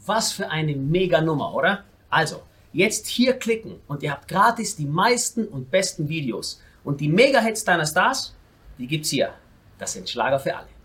Was für eine mega Nummer, oder? Also, jetzt hier klicken und ihr habt gratis die meisten und besten Videos. Und die Mega-Hits deiner Stars, die gibt's hier. Das sind Schlager für alle.